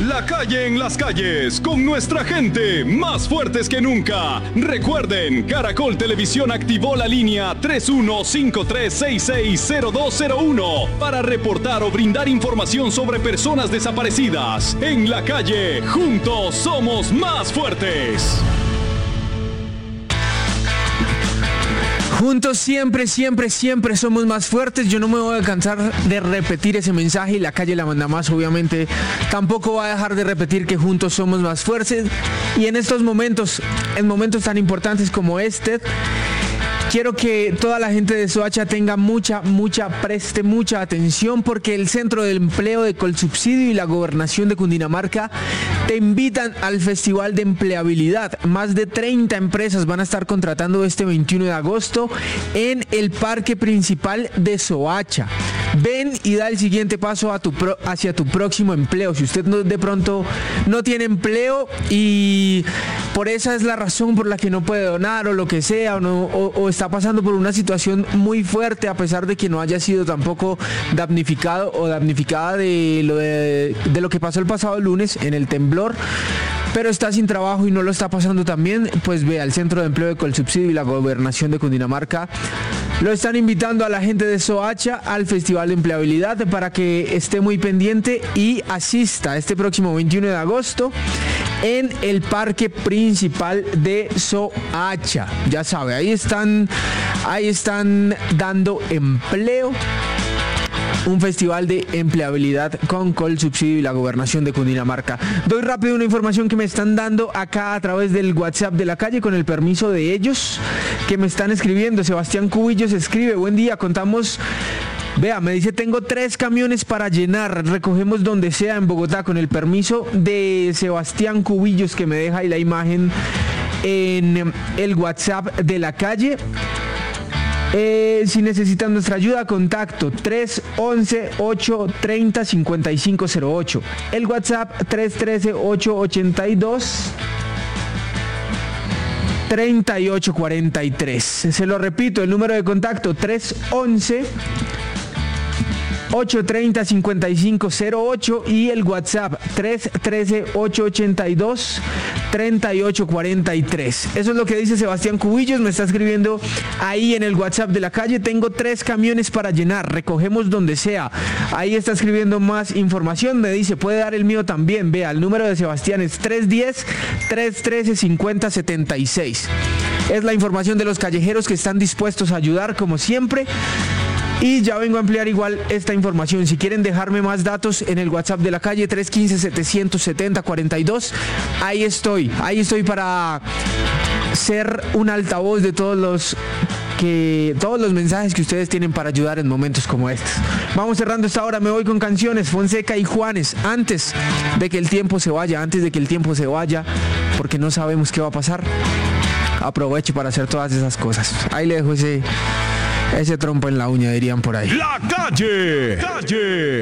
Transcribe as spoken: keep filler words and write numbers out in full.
La calle en las calles, con nuestra gente, más fuertes que nunca. Recuerden, Caracol Televisión activó la línea tres uno cinco tres seis seis cero dos cero uno para reportar o brindar información sobre personas desaparecidas. En la calle, juntos somos más fuertes. Juntos siempre, siempre, siempre somos más fuertes. Yo no me voy a cansar de repetir ese mensaje y la calle la manda más, obviamente. Tampoco va a dejar de repetir que juntos somos más fuertes. Y en estos momentos, en momentos tan importantes como este, quiero que toda la gente de Soacha tenga mucha, mucha, preste mucha atención, porque el Centro de Empleo de Colsubsidio y la Gobernación de Cundinamarca te invitan al Festival de Empleabilidad. Más de treinta empresas van a estar contratando este veintiuno de agosto en el parque principal de Soacha. Ven y da el siguiente paso a tu pro, hacia tu próximo empleo. Si usted no, de pronto no tiene empleo y por esa es la razón por la que no puede donar o lo que sea, o, no, o, o está pasando por una situación muy fuerte, a pesar de que no haya sido tampoco damnificado o damnificada de lo, de, de lo que pasó el pasado lunes en el temblor, pero está sin trabajo y no lo está pasando tan bien, pues ve al Centro de Empleo de Colsubsidio y la Gobernación de Cundinamarca. Lo están invitando a la gente de Soacha al Festival de Empleabilidad para que esté muy pendiente y asista este próximo veintiuno de agosto en el parque principal de Soacha. Ya sabe, ahí están, ahí están dando empleo. Un festival de empleabilidad con Colsubsidio y la Gobernación de Cundinamarca. Doy rápido una información que me están dando acá a través del WhatsApp de la calle, con el permiso de ellos que me están escribiendo. Sebastián Cubillos escribe: buen día, contamos... Vea, me dice, tengo tres camiones para llenar, recogemos donde sea en Bogotá, con el permiso de Sebastián Cubillos, que me deja ahí la imagen en el WhatsApp de la calle. Eh, si necesitan nuestra ayuda, contacto tres once, ocho treinta, cincuenta y cinco cero ocho. El WhatsApp tres trece, ocho ochenta y dos, treinta y ocho cuarenta y tres. Se lo repito, el número de contacto tres once, ocho treinta, cincuenta y cinco cero ocho y el WhatsApp tres trece, ocho ochenta y dos, treinta y ocho cuarenta y tres. Eso es lo que dice Sebastián Cubillos, me está escribiendo ahí en el WhatsApp de la calle. Tengo tres camiones para llenar, recogemos donde sea. Ahí está escribiendo más información, me dice, puede dar el mío también. Vea, el número de Sebastián es tres diez, tres trece, cincuenta setenta y seis. Es la información de los callejeros que están dispuestos a ayudar como siempre. Y ya vengo a ampliar igual esta información. Si quieren dejarme más datos en el WhatsApp de la calle tres uno cinco, siete siete cero, cuatro dos, ahí estoy, ahí estoy para ser un altavoz de todos los que todos los mensajes que ustedes tienen para ayudar en momentos como estos. Vamos cerrando esta hora, me voy con canciones, Fonseca y Juanes, antes de que el tiempo se vaya, antes de que el tiempo se vaya, porque no sabemos qué va a pasar. Aproveche para hacer todas esas cosas. Ahí le dejo ese Ese trompo en la uña, dirían por ahí. La calle, calle.